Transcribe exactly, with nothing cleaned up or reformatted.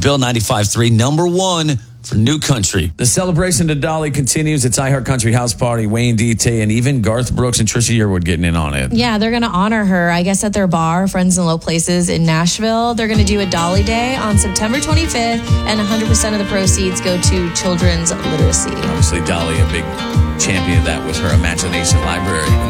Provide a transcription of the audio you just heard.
Bill ninety-five three, number one for New Country. The celebration to Dolly continues. It's iHeart Country House Party. Wayne D T and even Garth Brooks and Trisha Yearwood getting in on it. Yeah, they're going to honor her, I guess, at their bar, Friends in Low Places in Nashville. They're going to do a Dolly Day on September twenty-fifth, and one hundred percent of the proceeds go to children's literacy. Obviously, Dolly, a big champion of that with her Imagination Library.